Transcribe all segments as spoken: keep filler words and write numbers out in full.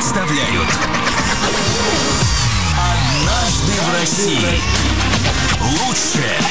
представляют «Однажды в России». Лучшее.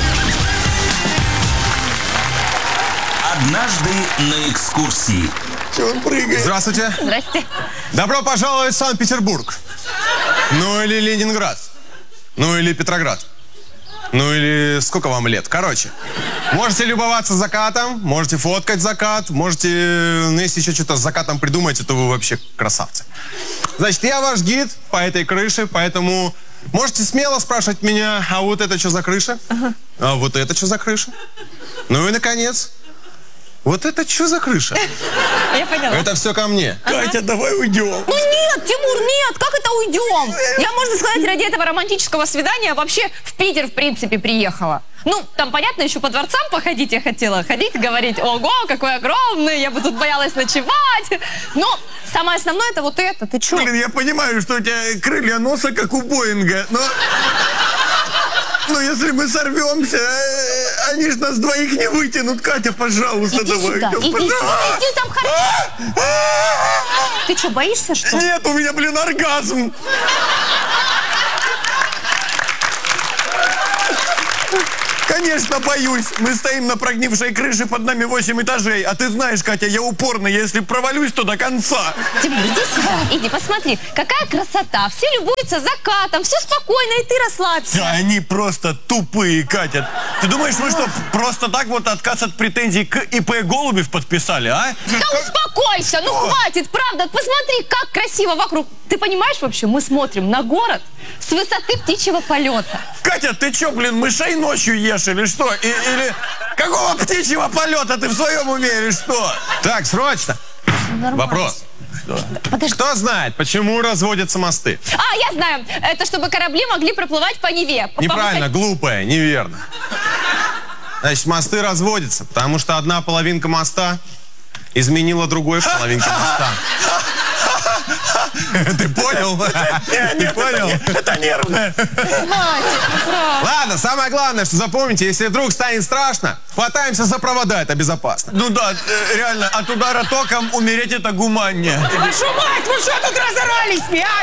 Однажды на экскурсии. Че он прыгает? Здравствуйте. Здрасте. Добро пожаловать в Санкт-Петербург. Ну или Ленинград. Ну или Петроград. Ну или сколько вам лет? Короче, можете любоваться закатом, можете фоткать закат, можете, ну если еще что-то с закатом придумаете, то вы вообще красавцы. Значит, я ваш гид по этой крыше, поэтому можете смело спрашивать меня, а вот это что за крыша? Ага. А вот это что за крыша? Ну и, наконец, вот это что за крыша? Я поняла. Это все ко мне. Ага. Катя, давай уйдем. Ну нет, Тимур, нет, как это уйдем? Я, можно сказать, ради этого романтического свидания вообще в Питер, в принципе, приехала. Ну, там, понятно, еще по дворцам походить я хотела. Ходить, говорить, ого, какой огромный, я бы тут боялась ночевать. Но самое основное, это вот это, ты че? Блин, я понимаю, что у тебя крылья носа, как у Боинга, но... Но если мы сорвемся, они ж нас двоих не вытянут. Катя, пожалуйста, иди давай. Сюда, идем, иди пожалуйста. сюда, иди там хорошо. Ты что, боишься, что ли? Нет, у меня, блин, оргазм. Конечно, боюсь. Мы стоим на прогнившей крыше, под нами восемь этажей. А ты знаешь, Катя, я упорный, если провалюсь, то до конца. Тимур, иди сюда, иди, посмотри. Какая красота. Все любуются закатом, все спокойно, и ты расслабься. Да они просто тупые, Катя. Ты думаешь, мы что, просто так вот отказ от претензий к ИП Голубев подписали, а? Да успокойся, ну хватит, правда. Посмотри, как красиво вокруг. Ты понимаешь вообще, мы смотрим на город с высоты птичьего полета. Катя, ты что, блин, мышей ночью ешь или что? И, или какого птичьего полета ты в своем уме или что? Так, срочно. Нормально. Вопрос. Подожди. Кто знает, почему разводятся мосты? А, я знаю. Это чтобы корабли могли проплывать по Неве. По Неправильно, высоте. глупое, неверно. Значит, мосты разводятся, потому что одна половинка моста изменила другой половинке моста. Ты понял? Ты понял? Это нервное. Ладно, самое главное, что запомните, если вдруг станет страшно, хватаемся за провода, это безопасно. Ну да, реально, от удара током умереть это гуманнее. Вашу мать, вы что тут разорались, а?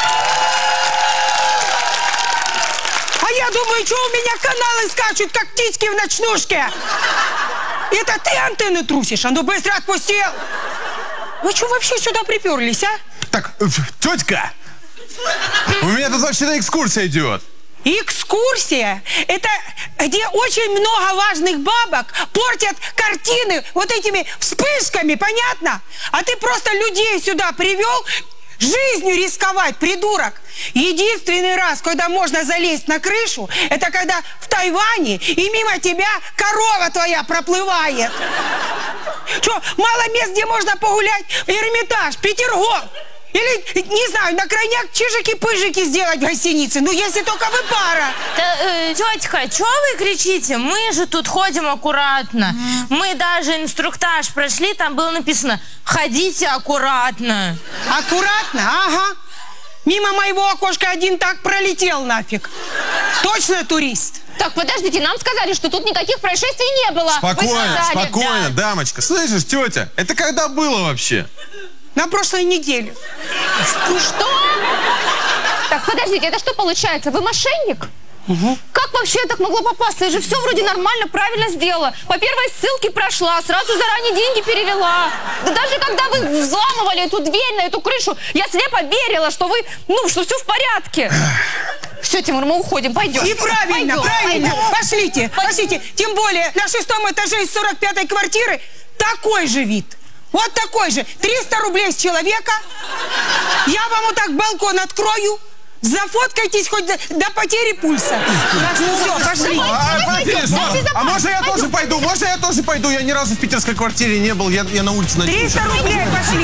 А я думаю, что у меня каналы скачут, как птички в ночнушке. Это ты антенны трусишь? А ну быстро отпустил. Вы что вообще сюда приперлись, а? Так, тетка, у меня тут вообще-то экскурсия идет. Экскурсия – это где очень много важных бабок портят картины вот этими вспышками, понятно? А ты просто людей сюда привел жизнью рисковать, придурок. Единственный раз, когда можно залезть на крышу, это когда в Тайване и мимо тебя корова твоя проплывает. Что, мало мест, где можно погулять? Эрмитаж, Петергоф. Или, не знаю, на крайняк чижики-пыжики сделать в гостинице. Ну, если только вы пара. Да, э, тетка, что вы кричите? Мы же тут ходим аккуратно. Mm. Мы даже инструктаж прошли, там было написано «Ходите аккуратно». Аккуратно? Ага. Мимо моего окошка один так пролетел нафиг. Точно турист? Так, подождите, нам сказали, что тут никаких происшествий не было. Спокойно, сказали, спокойно, да. дамочка. Слышишь, тетя, это когда было вообще? На прошлой неделе. Что? что? Так, подождите, это что получается? Вы мошенник? Угу. Как вообще я так могла попасться? Я же все вроде нормально, правильно сделала. По первой ссылке прошла, сразу заранее деньги перевела. Да даже когда вы взламывали эту дверь на эту крышу, я слепо верила, что вы, ну, что все в порядке. Все, Тимур, мы уходим, пойдем. И правильно, пойдем, правильно. пойдем. Пошлите, пошлите. Тем более на шестом этаже из сорок пятой квартиры такой же вид. Вот такой же. триста рублей с человека. Я вам вот так балкон открою. Зафоткайтесь хоть до, до потери пульса. Ну все, пошли. А, Давайте, подожди, да, стоп. безопасно, А можно я пойдем. тоже пойду? Можно я тоже пойду? Я ни разу в питерской квартире не был. Я, я на улице ночую. триста рублей, пошли.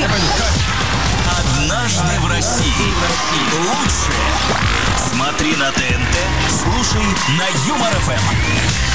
«Однажды в России». Лучшее. Смотри на ТНТ, слушай на Юмор ФМ.